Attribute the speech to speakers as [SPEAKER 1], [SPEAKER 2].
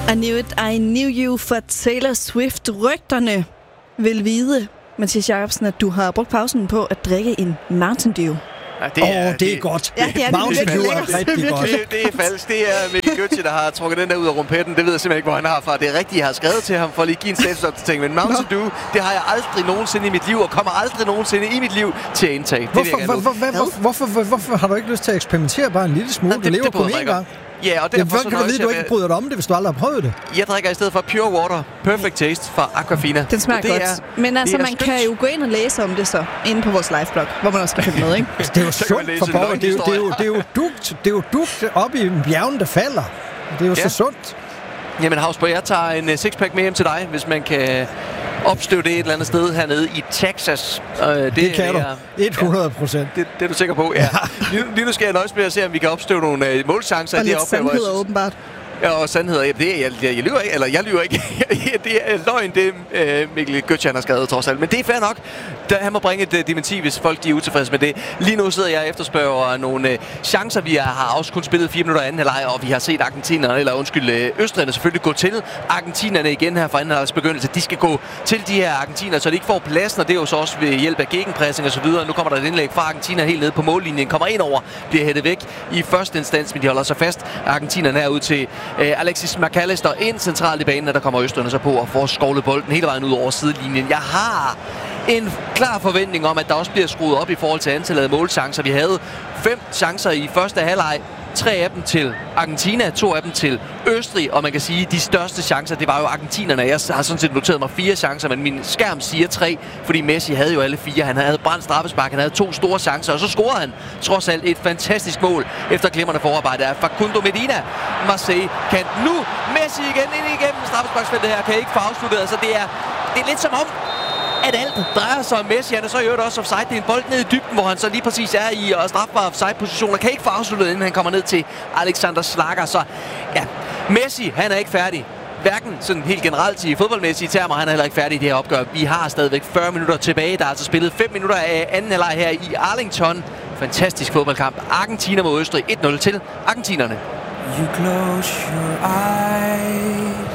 [SPEAKER 1] I knew you for Taylor Swift. Rygterne vil vide, Mathias Jacobsen, at du har brugt pausen på at drikke en Mountain Dew.
[SPEAKER 2] Ja,
[SPEAKER 3] det er godt.
[SPEAKER 1] Ja, det er
[SPEAKER 3] Mountain Dew
[SPEAKER 1] virkelig
[SPEAKER 3] er rigtig godt.
[SPEAKER 2] Det er falsk. Det er Mikkel Götze, der har trukket den der ud af rumpetten. Det ved jeg simpelthen ikke, hvor han har fra. Det er rigtigt, jeg har skrevet til ham for at lige give en statusopdatering. Men Mountain Dew, det har jeg aldrig nogensinde i mit liv, og kommer aldrig nogensinde i mit liv til at indtage.
[SPEAKER 3] Hvorfor har du ikke lyst til at eksperimentere bare en lille smule? Du lever kun én gang.
[SPEAKER 2] Ja, og derfor
[SPEAKER 3] kan du vide, at du ikke bryder dig om det, hvis du aldrig har prøvet det.
[SPEAKER 2] Jeg drikker i stedet for Pure Water Perfect Taste fra Aquafina.
[SPEAKER 1] Den smager godt. Men altså, man kan jo gå ind og læse om det så inde på vores liveblog, hvor man også kan følge med, ikke?
[SPEAKER 3] Det er jo sundt for borger. Det er jo dugt op i bjergen, der falder. Det er jo så sundt.
[SPEAKER 2] Jamen, Havsborg, jeg tager en sixpack med hjem til dig, hvis man kan opstøve det et eller andet sted hernede i Texas.
[SPEAKER 3] Det kan du. 100%.
[SPEAKER 2] Det er du sikker på, ja. Lige nu skal jeg nøjes med at se, om vi kan opstøve nogle målchancer.
[SPEAKER 1] Og lidt sandheder, åbenbart.
[SPEAKER 2] Ja, og sandheder. Ja, jeg lyver ikke. Eller jeg lyver ikke. Det er løgn, det Mikkel Götze har skrevet trods alt. Men det er fair nok. Han må bringe et dementi, hvis folk de er utilfredse med det. Lige nu sidder jeg og efterspørger nogle chancer. Vi har også kun spillet 4 minutter anden halvleg, og vi har set østrigerne selvfølgelig gå til argentinerne igen her fra anden halvlegs begyndelse. De skal gå til de her argentiner, så de ikke får pladsen, og det er jo så også ved hjælp af gegenpressing og så videre. Nu kommer der et indlæg fra Argentina helt nede på mållinjen. Kommer ind over, bliver hættet væk i første instans, men de holder sig fast. Argentinerne er ud til Alexis McAllister ind centralt i banen, og der kommer østrigerne så på og får skovlet bolden hele vejen ud over sidelinjen. Jeg har en klar forventning om, at der også bliver skruet op i forhold til antallet af målchancer. Vi havde 5 chancer i første halvleg. 3 af dem til Argentina, 2 af dem til Østrig, og man kan sige, at de største chancer, det var jo argentinerne. Jeg har sådan set noteret mig 4 chancer, men min skærm siger 3, fordi Messi havde jo alle 4. Han havde brændt straffespark, han havde 2 store chancer, og så scorede han trods alt et fantastisk mål efter glimrende forarbejde af Facundo Medina. Marseille kan nu Messi igen ind igennem straffesparksfeltet her, kan ikke få afsluttet. Altså det er lidt som om, at alt drejer sig om Messi. Han er så i øvrigt også offside. Det er en bold ned i dybden, hvor han så lige præcis er i strafbare offside-positioner. Kan ikke få afsluttet, inden han kommer ned til Alexander Schlager. Så ja, Messi, han er ikke færdig. Hverken sådan helt generelt i fodboldmæssige termer, han er heller ikke færdig i det her opgør. Vi har stadigvæk 40 minutter tilbage. Der er altså spillet 5 minutter af anden halvleg her i Arlington. Fantastisk fodboldkamp. Argentina mod Østrig. 1-0 til argentinerne.
[SPEAKER 4] You close your eyes.